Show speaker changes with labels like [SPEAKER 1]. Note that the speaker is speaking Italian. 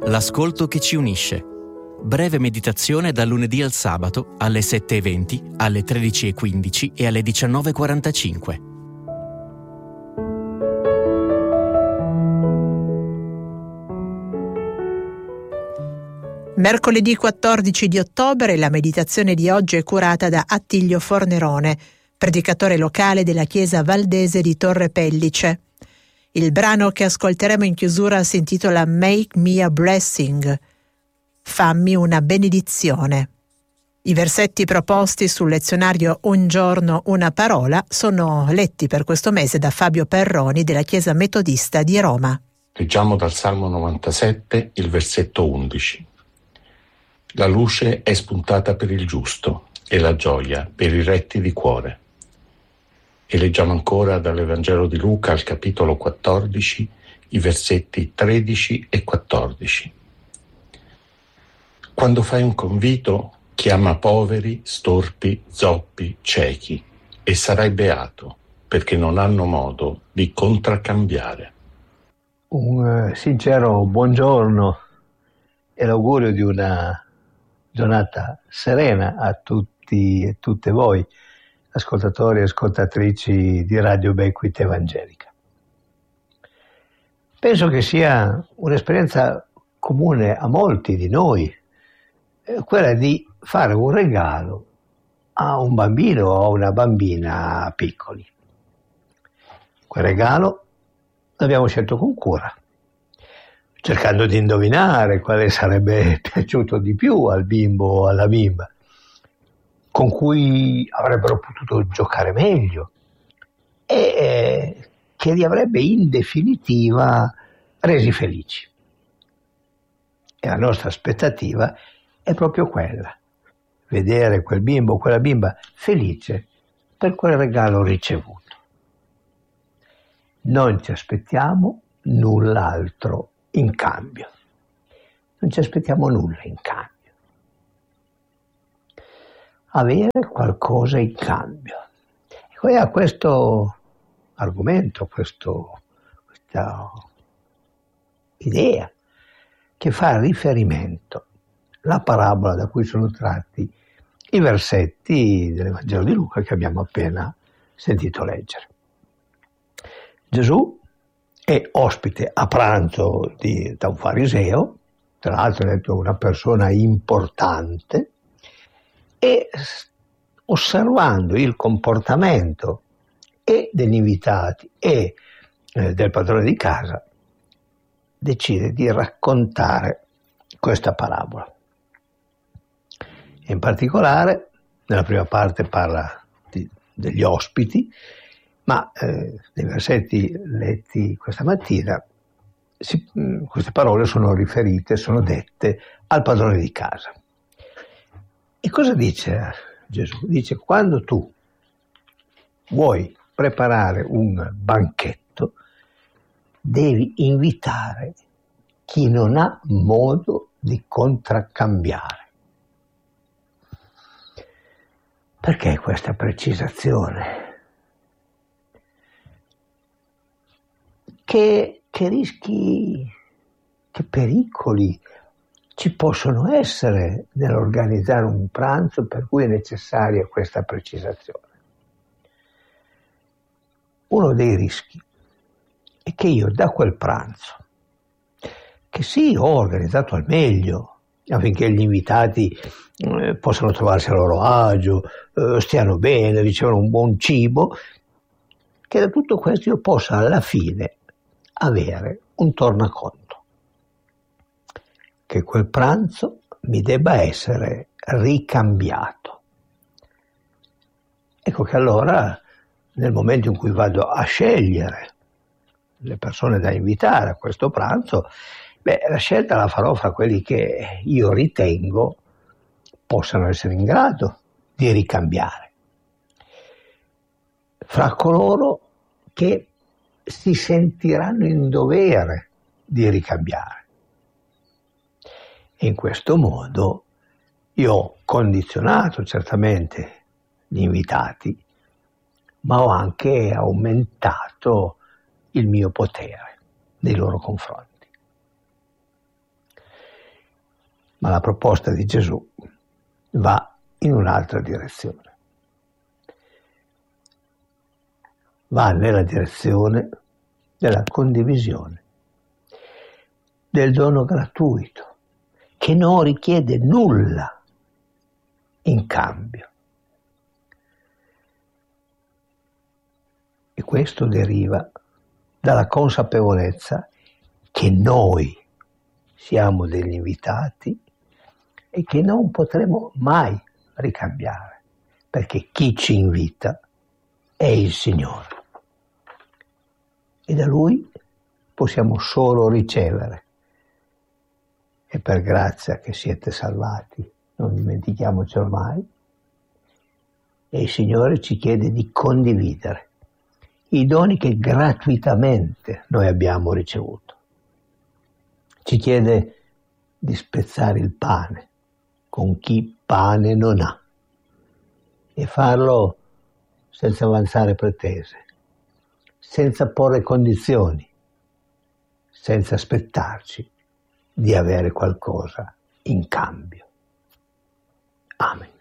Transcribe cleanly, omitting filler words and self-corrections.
[SPEAKER 1] L'ascolto che ci unisce. Breve meditazione dal lunedì al sabato alle 7:20, alle 13:15 e alle 19:45.
[SPEAKER 2] Mercoledì 14 di ottobre la meditazione di oggi è curata da Attilio Fornerone, predicatore locale della chiesa valdese di Torre Pellice. Il brano che ascolteremo in chiusura si intitola Make Me a Blessing, fammi una benedizione. I versetti proposti sul lezionario Un giorno una parola sono letti per questo mese da Fabio Perroni della Chiesa Metodista di Roma.
[SPEAKER 3] Leggiamo dal Salmo 97 il versetto 11. La luce è spuntata per il giusto e la gioia per i retti di cuore. E leggiamo ancora dall'Evangelo di Luca al capitolo 14, i versetti 13 e 14. Quando fai un convito, chiama poveri, storpi, zoppi, ciechi, e sarai beato, perché non hanno modo di contraccambiare.
[SPEAKER 4] Un sincero buongiorno e l'augurio di una giornata serena a tutti e tutte voi, ascoltatori e ascoltatrici di Radio Bequit Evangelica. Penso che sia un'esperienza comune a molti di noi, quella di fare un regalo a un bambino o a una bambina piccoli. Quel regalo l'abbiamo scelto con cura, cercando di indovinare quale sarebbe piaciuto di più al bimbo o alla bimba, con cui avrebbero potuto giocare meglio e che li avrebbe in definitiva resi felici. E la nostra aspettativa è proprio quella, vedere quel bimbo o quella bimba felice per quel regalo ricevuto. Non ci aspettiamo null'altro in cambio. Non ci aspettiamo nulla in cambio. Avere qualcosa in cambio. Ecco, è a questo argomento, questa idea che fa riferimento la parabola da cui sono tratti i versetti dell'Evangelo di Luca che abbiamo appena sentito leggere. Gesù è ospite a pranzo da un fariseo, tra l'altro è una persona importante, e osservando il comportamento e degli invitati e del padrone di casa, decide di raccontare questa parabola. In particolare, nella prima parte parla degli ospiti, ma nei versetti letti questa mattina queste parole sono riferite, sono dette al padrone di casa. E cosa dice Gesù? Dice: quando tu vuoi preparare un banchetto, devi invitare chi non ha modo di contraccambiare. Perché questa precisazione? Che rischi, che pericoli ci possono essere nell'organizzare un pranzo per cui è necessaria questa precisazione? Uno dei rischi è che io da quel pranzo, che sì, ho organizzato al meglio affinché gli invitati possano trovarsi a loro agio, stiano bene, ricevano un buon cibo, che da tutto questo io possa alla fine avere un tornaconto, che quel pranzo mi debba essere ricambiato. Ecco che allora, nel momento in cui vado a scegliere le persone da invitare a questo pranzo, la scelta la farò fra quelli che io ritengo possano essere in grado di ricambiare, fra coloro che si sentiranno in dovere di ricambiare. E in questo modo io ho condizionato certamente gli invitati, ma ho anche aumentato il mio potere nei loro confronti. Ma la proposta di Gesù va in un'altra direzione. Va nella direzione della condivisione, del dono gratuito, che non richiede nulla in cambio. E questo deriva dalla consapevolezza che noi siamo degli invitati e che non potremo mai ricambiare, perché chi ci invita è il Signore. E da Lui possiamo solo ricevere. E per grazia che siete salvati, non dimentichiamocelo mai. E il Signore ci chiede di condividere i doni che gratuitamente noi abbiamo ricevuto. Ci chiede di spezzare il pane con chi pane non ha e farlo senza avanzare pretese, senza porre condizioni, senza aspettarci di avere qualcosa in cambio. Amen.